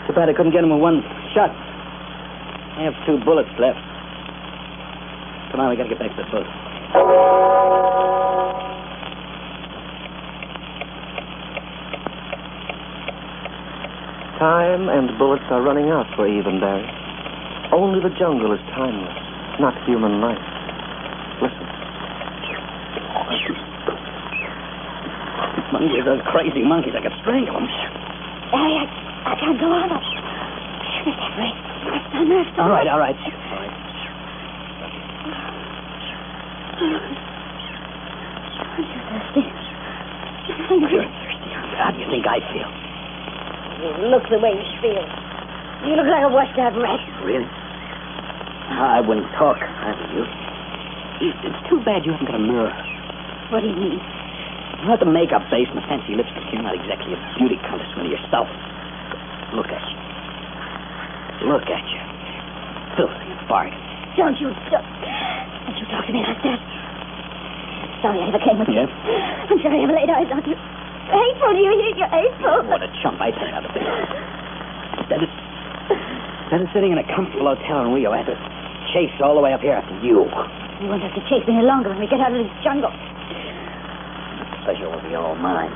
Too bad I couldn't get him with one shot. I have 2 bullets left. Come on, we gotta get back to the boat. Time and bullets are running out for Eve and Barry. Only the jungle is timeless, not human life. Listen. Monkeys, those crazy monkeys, I could strangle them. Barry, I can't go on. It's Henry. All right. Aren't you thirsty? I'm hungry. How do you think I feel? You look the way you feel. You look like a washed-out rat. Really? I wouldn't talk, I were you. It's too bad you haven't got a mirror. What do you mean? You have the makeup base and the fancy lipstick. You're not exactly a beauty contest winner yourself. Look at you. Filthy and bargain. Don't you talk to me like that. Sorry I ever came with you. Yeah? I'm sorry I ever laid eyes on you. Hateful, do you hear? You're hateful. What a chump I turned out to be. Instead of sitting in a comfortable hotel in Rio, I had to chase all the way up here after you. You won't have to chase me any longer when we get out of this jungle. The pleasure will be all mine.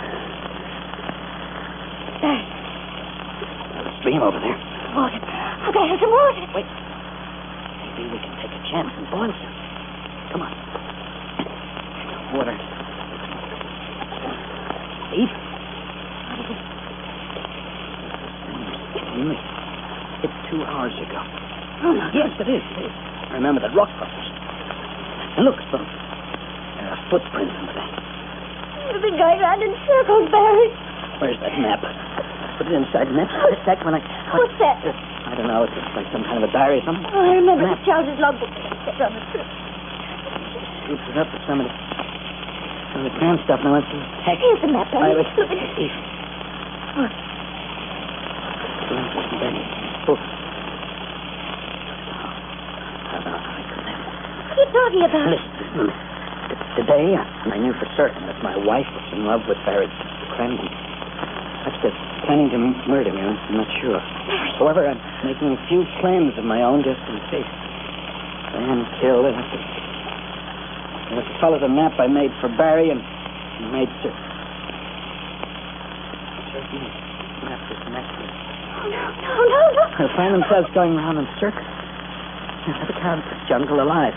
There. There's a stream over there. Water. Okay, have some water. Wait. Maybe we can take a chance and boil some. Come on. Water. Eve? What is it? It's 2 hours ago. Oh, no. Yes, it is. I remember that rock crushers. And look, there are footprints under that. You've been going around in circles, Barry. Where's that map? Put it inside the map. A sec when What's that? I don't know. It's like some kind of a diary or something. Oh, I remember map. the Charles's logbook that I kept on the trip. Oops, it up with some of the grand stuff. Now let's see. Heck. Here's the map, Barry. Look Look at it. What? Oh. What are you talking about? Listen. Today, I knew for certain that my wife was in love with Barry Crannington. That's just planning to murder me. I'm not sure. However, I'm making a few claims of my own just in case. If I am killed, I'll have to follow the map I made for Barry and made certain. Map is connected. No. They'll find themselves going around in circles. Never count the jungle alive.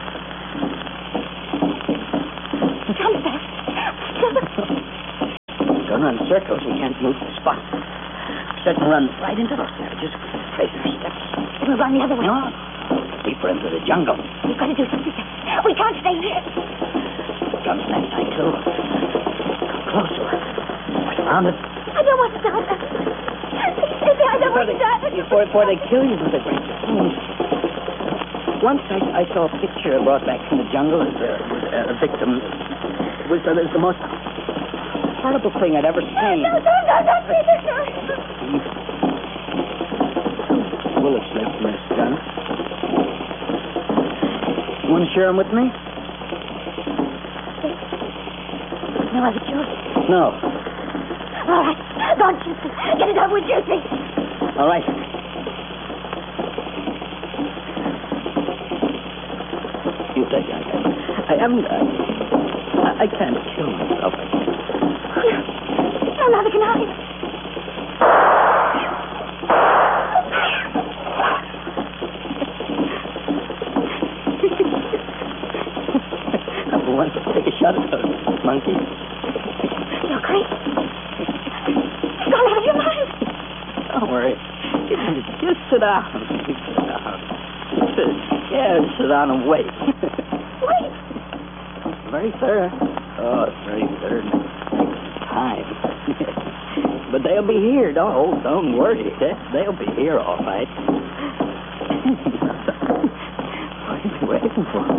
Come back. Going around in circles, we can't move the spot. Certain run right into those savages. Trace their steps. We'll run the other way. No. Deeper into the jungle. We've got to do something. We can't stay here. Guns that side, too. Come closer. We're surrounded. I don't want to die. I don't want to die. Before they kill you, they break your bones. Once I saw a picture brought back from the jungle as a victim. It was the most horrible thing I'd ever seen. No, please. Bullets left from this gun. You want to share them with me? No other choice. No. All right. Go on, Houston. Get it over with, Juicy. All right. You think I haven't. I can't kill myself. No, neither can I. I want to take a shot at those monkeys. You're crazy. You've gone out of your mind. Don't worry. Just sit down. Sit down and wait. Wait. Very thorough. Oh, it's very thorough. Time. But they'll be here. Don't worry. They'll be here all right. What are you waiting for?